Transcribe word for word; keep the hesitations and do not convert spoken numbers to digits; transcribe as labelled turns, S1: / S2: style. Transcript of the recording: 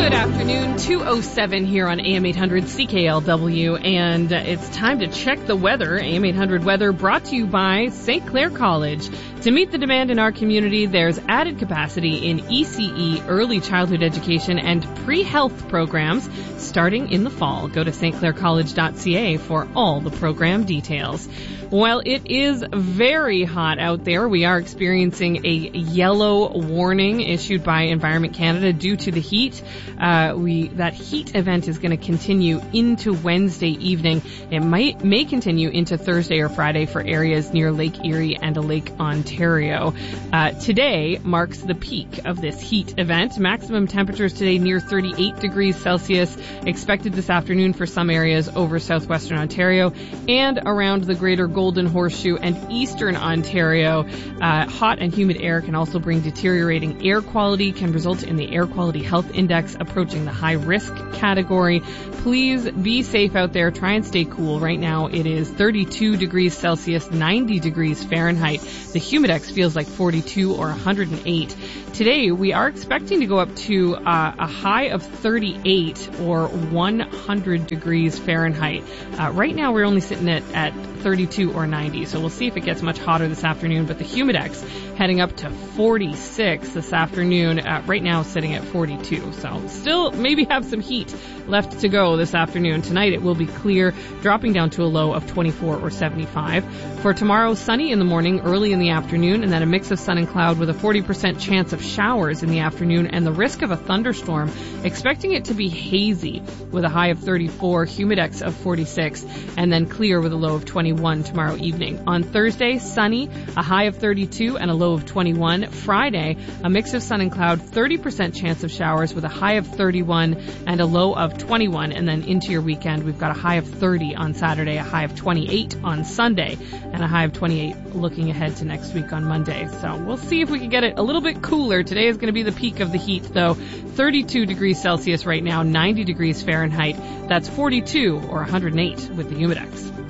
S1: Good afternoon, two oh seven here on A M eight hundred C K L W, and uh, it's time to check the weather. A M eight hundred weather brought to you by Saint Clair College. To meet the demand in our community, there's added capacity in E C E, early childhood education, and pre-health programs starting in the fall. Go to s t clair college dot c a for all the program details. Well, it is very hot out there. We are experiencing a yellow warning issued by Environment Canada due to the heat. Uh, we that heat event is going to continue into Wednesday evening. It might may continue into Thursday or Friday for areas near Lake Erie and Lake Ontario. Uh, today marks the peak of this heat event. Maximum temperatures today near thirty-eight degrees Celsius. Expected this afternoon for some areas over southwestern Ontario and around the greater Golden Horseshoe and eastern Ontario. Uh, hot and humid air can also bring deteriorating air quality, can result in the Air Quality Health Index approaching the high risk category. Please be safe out there. Try and stay cool. Right now it is thirty-two degrees Celsius, ninety degrees Fahrenheit. The humidex feels like forty-two or one hundred eight. Today we are expecting to go up to uh, a high of thirty-eight or one hundred degrees Fahrenheit. Uh, right now we're only sitting at, at thirty-two or ninety, so we'll see if it gets much hotter this afternoon. But the humidex heading up to forty-six this afternoon. Uh, right now sitting at forty-two, so still maybe have some heat left to go this afternoon. Tonight it will be clear, dropping down to a low of twenty-four or seventy-five. For tomorrow, sunny in the morning, early in the afternoon, and then a mix of sun and cloud with a forty percent chance of showers in the afternoon and the risk of a thunderstorm. Expecting it to be hazy with a high of thirty-four, humidex of forty-six, and then clear with a low of twenty-one tomorrow evening. On Thursday, sunny, a high of thirty-two and a low of twenty-one. Friday, a mix of sun and cloud, thirty percent chance of showers with a high of thirty-one and a low of twenty-one. And then into your weekend, we've got a high of thirty on Saturday, a high of twenty-eight on Sunday, and a high of twenty-eight looking ahead to next week on Monday. So we'll see if we can get it a little bit cooler. Today is going to be the peak of the heat, though. thirty-two degrees Celsius right now, ninety degrees Fahrenheit. That's forty-two or one hundred eight with the humidex.